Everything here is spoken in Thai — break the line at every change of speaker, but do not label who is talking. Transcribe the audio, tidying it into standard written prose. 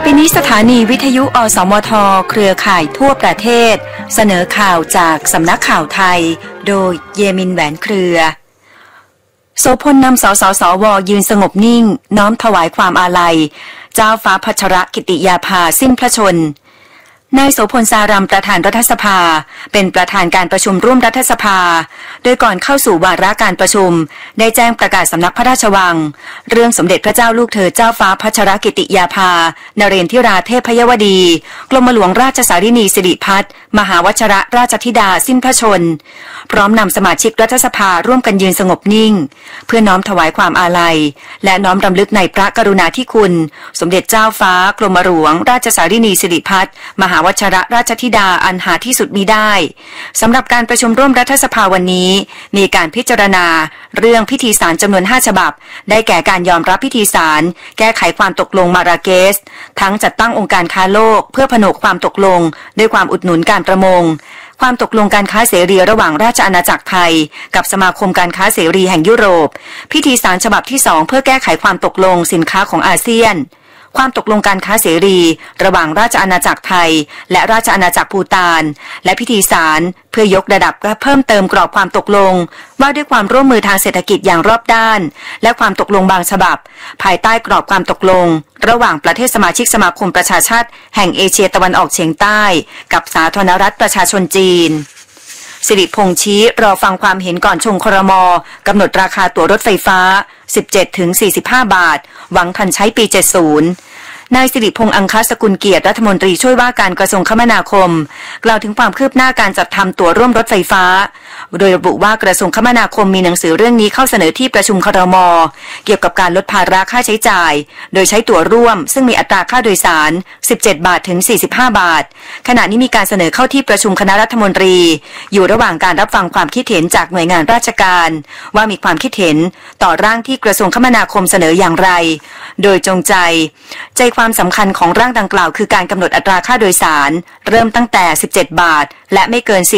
ไปนี้สถานีวิทยุอสมทเครือข่ายทั่วประเทศเสนอข่าวจากสำนักข่าวไทยโดยเยมินแหวนเครือโสพลนำสสสวยืนสงบนิ่งน้อมถวายความอาลัยเจ้าฟ้าพัชรกิติยาภาสิ้นพระชนนายโสพลสารัมประธานรัฐสภาเป็นประธานการประชุมร่วมรัฐสภาโดยก่อนเข้าสู่วาระการประชุมได้แจ้งประกาศสำนักพระราชวังเรื่องสมเด็จพระเจ้าลูกเธอเจ้าฟ้าพัชรกิติยาภานเรนทิราเทพยวดีกรมหลวงราชสารินีสิริพัฒน์มหาวชิรราชธิดาสิ้นพระชนพร้อมนำสมาชิกรัฐสภาร่วมกันยืนสงบนิ่งเพื่อน้อมถวายความอาลัยและน้อมรำลึกในพระกรุณาธิคุณสมเด็จเจ้าฟ้ากรมหลวงราชสารินีสิริพัฒน์มหาวชิรราชธิดาอันหาที่สุดมิได้สำหรับการประชุมร่วมรัฐสภาวันนี้มีการพิจารณาเรื่องพิธีสารจำนวน5ฉบับได้แก่การยอมรับพิธีสารแก้ไขความตกลงมาราเกสทั้งจัดตั้งองค์การค้าโลกเพื่อผนวกความตกลงด้วยความอุดหนุนการประมงความตกลงการค้าเสรีระหว่างราชอาณาจักรไทยกับสมาคมการค้าเสรีแห่งยุโรปพิธีสารฉบับที่2เพื่อแก้ไขความตกลงสินค้าของอาเซียนความตกลงการค้าเสรีระหว่างราชอาณาจักรไทยและราชอาณาจักรภูฏานและพิธีสารเพื่อยกระดับและเพิ่มเติมกรอบความตกลงว่าด้วยความร่วมมือทางเศรษฐกิจอย่างรอบด้านและความตกลงบางฉบับภายใต้กรอบความตกลงระหว่างประเทศสมาชิกสมาคมประชาชาติแห่งเอเชียตะวันออกเฉียงใต้กับสาธารณรัฐประชาชนจีนสิริพงษ์ชี้รอฟังความเห็นก่อนชงครม.กำหนดราคาตั๋วรถไฟฟ้า 17-45 บาทหวังทันใช้ปี 70นายสิริพงษ์อังคสกุลเกียรติรัฐมนตรีช่วยว่าการกระทรวงคมนาคมกล่าวถึงความคืบหน้าการจัดทำตั๋วร่วมรถไฟฟ้าโดยระบุว่ากระทรวงคมนาคมมีหนังสือเรื่องนี้เข้าเสนอที่ประชุมครม.เกี่ยวกับการลดภาระค่าใช้จ่ายโดยใช้ตั๋วร่วมซึ่งมีอัตราค่าโดยสาร17 บาทถึง 45 บาทขณะนี้มีการเสนอเข้าที่ประชุมคณะรัฐมนตรีอยู่ระหว่างการรับฟังความคิดเห็นจากหน่วยงานราชการว่ามีความคิดเห็นต่อร่างที่กระทรวงคมนาคมเสนออย่างไรโดยจงใจความสำคัญของร่างดังกล่าวคือการกำหนดอัตราค่าโดยสารเริ่มตั้งแต่17 บาทและไม่เกิน